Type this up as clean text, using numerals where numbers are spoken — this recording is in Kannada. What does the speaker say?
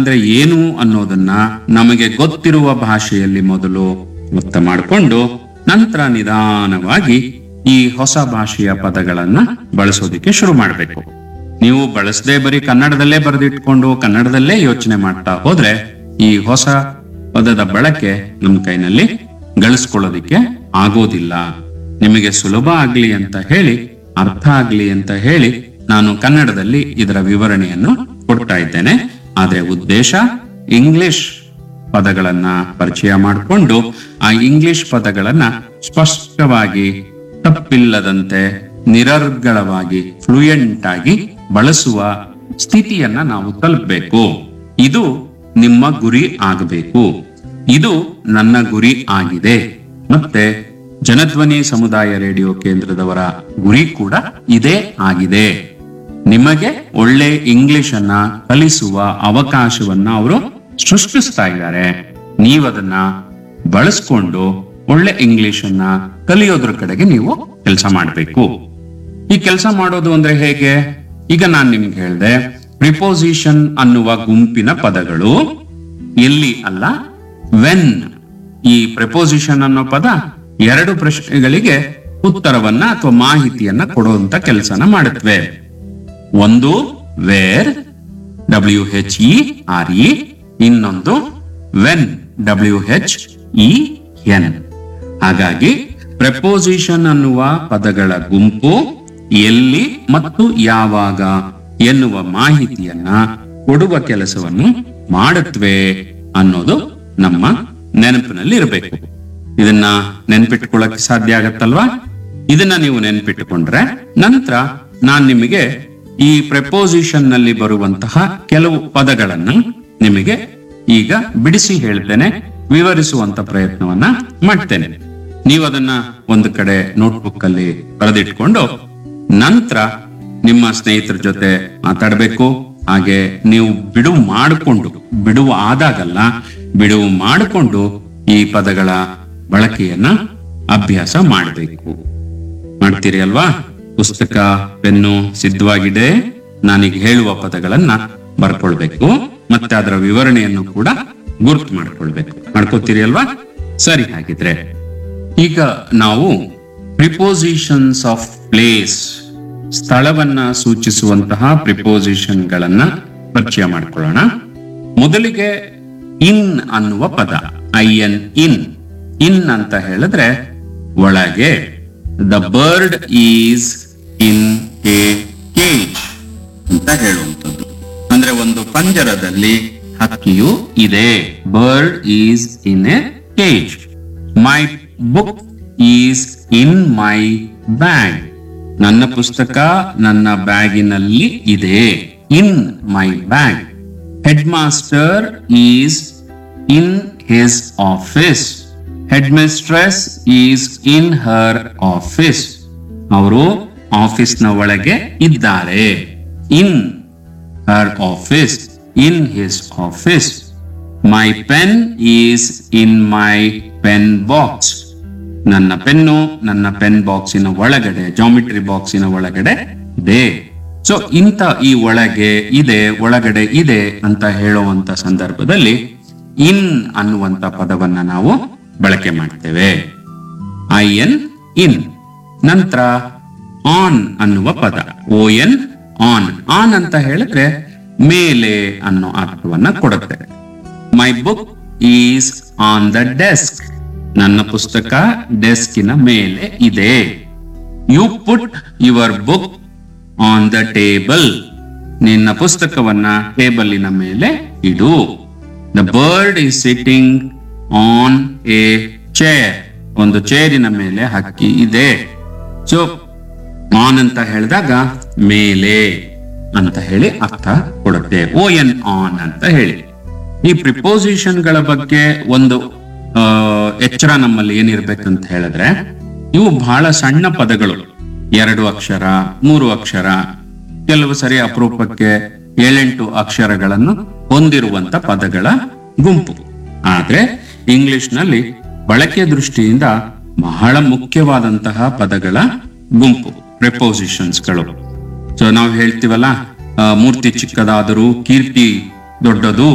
ಅಂದ್ರೆ ಏನು ಅನ್ನೋದನ್ನ ನಮಗೆ ಗೊತ್ತಿರುವ ಭಾಷೆಯಲ್ಲಿ ಮೊದಲು ಅರ್ಥ ಮಾಡಿಕೊಂಡು ನಂತರ ನಿಧಾನವಾಗಿ ಈ ಹೊಸ ಭಾಷೆಯ ಪದಗಳನ್ನ ಬಳಸೋದಿಕ್ಕೆ ಶುರು ಮಾಡಬೇಕು. ನೀವು ಬಳಸದೆ ಬರೀ ಕನ್ನಡದಲ್ಲೇ ಬರೆದಿಟ್ಕೊಂಡು ಕನ್ನಡದಲ್ಲೇ ಯೋಚನೆ ಮಾಡ್ತಾ ಹೋದ್ರೆ ಈ ಹೊಸ ಪದದ ಬಳಕೆ ನಮ್ಮ ಕೈನಲ್ಲಿ ಗಳಿಸ್ಕೊಳ್ಳೋದಿಕ್ಕೆ ಆಗೋದಿಲ್ಲ. ನಿಮಗೆ ಸುಲಭ ಆಗ್ಲಿ ಅಂತ ಹೇಳಿ, ಅರ್ಥ ಆಗ್ಲಿ ಅಂತ ಹೇಳಿ ನಾನು ಕನ್ನಡದಲ್ಲಿ ಇದರ ವಿವರಣೆಯನ್ನು ಕೊಡ್ತಾ ಇದ್ದೇನೆ. ಆದ್ರೆ ಉದ್ದೇಶ ಇಂಗ್ಲಿಷ್ ಪದಗಳನ್ನ ಪರಿಚಯ ಮಾಡಿಕೊಂಡು ಆ ಇಂಗ್ಲಿಷ್ ಪದಗಳನ್ನ ಸ್ಪಷ್ಟವಾಗಿ, ತಪ್ಪಿಲ್ಲದಂತೆ, ನಿರರ್ಗಳವಾಗಿ, ಫ್ಲೂಯೆಂಟ್ ಆಗಿ ಬಳಸುವ ಸ್ಥಿತಿಯನ್ನ ನಾವು ತಲುಪಬೇಕು. ಇದು ನಿಮ್ಮ ಗುರಿ ಆಗಬೇಕು. ಇದು ನನ್ನ ಗುರಿ ಆಗಿದೆ. ಮತ್ತೆ ಜನಧ್ವನಿ ಸಮುದಾಯ ರೇಡಿಯೋ ಕೇಂದ್ರದವರ ಗುರಿ ಕೂಡ ಇದೇ ಆಗಿದೆ. ನಿಮಗೆ ಒಳ್ಳೆ ಇಂಗ್ಲಿಷ್ ಅನ್ನ ಕಲಿಸುವ ಅವಕಾಶವನ್ನ ಅವರು ಸೃಷ್ಟಿಸ್ತಾ ಇದ್ದಾರೆ. ನೀವದನ್ನ ಬಳಸ್ಕೊಂಡು ಒಳ್ಳೆ ಇಂಗ್ಲಿಷ್ ಅನ್ನ ಕಲಿಯೋದ್ರ ಕಡೆಗೆ ನೀವು ಕೆಲಸ ಮಾಡಬೇಕು. ಈ ಕೆಲಸ ಮಾಡೋದು ಅಂದ್ರೆ ಹೇಗೆ? ಈಗ ನಾನ್ ನಿಮ್ಗೆ ಹೇಳ್ದೆ, ಪ್ರಿಪೋಸಿಷನ್ ಅನ್ನುವ ಗುಂಪಿನ ಪದಗಳು ಎಲ್ಲಿ ಅಲ್ಲ, ವೆನ್. ಈ ಪ್ರಿಪೋಸಿಷನ್ ಅನ್ನೋ ಪದ ಎರಡು ಪ್ರಶ್ನೆಗಳಿಗೆ ಉತ್ತರವನ್ನ ಅಥವಾ ಮಾಹಿತಿಯನ್ನ ಕೊಡುವಂತ ಕೆಲಸನ ಮಾಡುತ್ತವೆ. ಒಂದು ವೇರ್, WHERE, ಇನ್ನೊಂದು ವೆನ್, WHEN. ಹಾಗಾಗಿ ಪ್ರೆಪೋಸಿಷನ್ ಅನ್ನುವ ಪದಗಳ ಗುಂಪು ಎಲ್ಲಿ ಮತ್ತು ಯಾವಾಗ ಎನ್ನುವ ಮಾಹಿತಿಯನ್ನ ಕೊಡುವ ಕೆಲಸವನ್ನು ಮಾಡುತ್ತವೆ ಅನ್ನೋದು ನಮ್ಮ ನೆನಪಿನಲ್ಲಿ ಇರಬೇಕು. ಇದನ್ನ ನೆನ್ಪಿಟ್ಕೊಳ್ಳಕ್ಕೆ ಸಾಧ್ಯ ಆಗತ್ತಲ್ವಾ? ಇದನ್ನ ನೀವು ನೆನ್ಪಿಟ್ಟುಕೊಂಡ್ರೆ ನಂತರ ನಾನ್ ನಿಮಗೆ ಈ ಪ್ರೆಪೋಸಿಷನ್ ನಲ್ಲಿ ಬರುವಂತಹ ಕೆಲವು ಪದಗಳನ್ನ ನಿಮಗೆ ಈಗ ಬಿಡಿಸಿ ಹೇಳ್ತೇನೆ, ವಿವರಿಸುವಂತ ಪ್ರಯತ್ನವನ್ನ ಮಾಡ್ತೇನೆ. ನೀವು ಅದನ್ನ ಒಂದು ಕಡೆ ನೋಟ್ಬುಕ್ ಅಲ್ಲಿ ಬರೆದಿಟ್ಕೊಂಡು ನಂತರ ನಿಮ್ಮ ಸ್ನೇಹಿತರ ಜೊತೆ ಮಾತಾಡಬೇಕು. ಹಾಗೆ ನೀವು ಬಿಡುವು ಆದಾಗಲ್ಲ, ಬಿಡುವು ಮಾಡಿಕೊಂಡು ಈ ಪದಗಳ ಬಳಕೆಯನ್ನ ಅಭ್ಯಾಸ ಮಾಡಬೇಕು. ಮಾಡ್ತೀರಿ ಅಲ್ವಾ? ಪುಸ್ತಕ, ಪೆನ್ನು ಸಿದ್ಧವಾಗಿದೆ. ನಾನೀಗ ಹೇಳುವ ಪದಗಳನ್ನ ಬರ್ಕೊಳ್ಬೇಕು, ಮತ್ತೆ ಅದರ ವಿವರಣೆಯನ್ನು ಕೂಡ ಗುರ್ತು ಮಾಡ್ಕೊಳ್ತೀರಿ ಅಲ್ವಾ? ಸರಿ, ಹಾಗಿದ್ರೆ ಈಗ ನಾವು ಪ್ರಿಪೋಸಿಷನ್ಸ್ ಆಫ್ ಪ್ಲೇಸ್, ಸ್ಥಳವನ್ನ ಸೂಚಿಸುವಂತಹ ಪ್ರಿಪೋಸಿಷನ್ ಗಳನ್ನ ಪರಿಚಯ ಮಾಡ್ಕೊಳ್ಳೋಣ. ಮೊದಲಿಗೆ ಇನ್ ಅನ್ನುವ ಪದ, IN, ಇನ್ ಅಂತ ಹೇಳಿದ್ರೆ ಒಳಗೆ. The bird is in a cage ಅಂತ ಹೇಳುವಂಥದ್ದು. ಅಂದ್ರೆ ಒಂದು ಪಂಜರದಲ್ಲಿ ಹಕ್ಕಿಯು ಇದೆ. Bird is in a cage. My book is in my bag. ನನ್ನ ಪುಸ್ತಕ ನನ್ನ ಬ್ಯಾಗಿನಲ್ಲಿ ಇದೆ. ಇನ್ ಮೈ bag. Head master is in his office. Head mistress is in Har office. ಅವರು ಆಫೀಸ್ನ ಒಳಗೆ ಇದ್ದಾರೆ. ಇನ್ ಹರ್ office, in his office. My pen is in my pen box. ನನ್ನ ಪೆನ್ನು ನನ್ನ ಪೆನ್ ಬಾಕ್ಸಿನ ಒಳಗಡೆ, ಜಾಮಿಟ್ರಿ ಬಾಕ್ಸಿನ ಒಳಗಡೆ ಇದೆ. ಸೊ ಇಂಥ ಈ ಒಳಗಡೆ ಇದೆ ಅಂತ ಹೇಳುವಂತ ಸಂದರ್ಭದಲ್ಲಿ ಇನ್ ಅನ್ನುವಂತ ಪದವನ್ನ ನಾವು ಬಳಕೆ ಮಾಡ್ತೇವೆ. IN, ಇನ್. ನಂತರ ಆನ್ ಅನ್ನುವ ಪದ, ON, ಆನ್. ಆನ್ ಅಂತ ಹೇಳಿದ್ರೆ ಮೇಲೆ ಅನ್ನೋ ಅರ್ಥವನ್ನ ಕೊಡುತ್ತೆ. My book is on the desk. ನನ್ನ ಪುಸ್ತಕ ಡೆಸ್ಕಿನ ಮೇಲೆ ಇದೆ. You put your book on the table. ನಿನ್ನ ಪುಸ್ತಕವನ್ನ ಟೇಬಲಿನ ಮೇಲೆ ಇಡು. The bird is sitting on A chair. ಒಂದು ಚೇರಿನ ಮೇಲೆ ಹಕ್ಕಿ ಇದೆ. ಸೊ ಆನ್ ಅಂತ ಹೇಳಿದಾಗ ಮೇಲೆ ಅಂತ ಹೇಳಿ ಅರ್ಥ ಕೊಡುತ್ತೆ. ON, ಆನ್ ಅಂತ ಹೇಳಿ. ಈ ಪ್ರಿಪೋಸಿಷನ್ ಗಳ ಬಗ್ಗೆ ಒಂದು ಎಚ್ಚರ ನಮ್ಮಲ್ಲಿ ಏನಿರ್ಬೇಕಂತ ಹೇಳಿದ್ರೆ, ಇವು ಬಹಳ ಸಣ್ಣ ಪದಗಳು. 2 ಅಕ್ಷರ, 3 ಅಕ್ಷರ, ಕೆಲವು ಸರಿ ಅಪರೂಪಕ್ಕೆ 7-8 ಅಕ್ಷರಗಳನ್ನು ಹೊಂದಿರುವಂತ ಪದಗಳ ಗುಂಪು. ಆದ್ರೆ ಇಂಗ್ಲಿಷ್ ನಲ್ಲಿ ಬಳಕೆ ದೃಷ್ಟಿಯಿಂದ ಬಹಳ ಮುಖ್ಯವಾದಂತಹ ಪದಗಳ ಗುಂಪು ಪ್ರಿಪೋಸಿಷನ್ಸ್ಗಳು. ಸೊ ನಾವು ಹೇಳ್ತೀವಲ್ಲ, ಮೂರ್ತಿ ಚಿಕ್ಕದಾದರೂ ಕೀರ್ತಿ ದೊಡ್ಡದು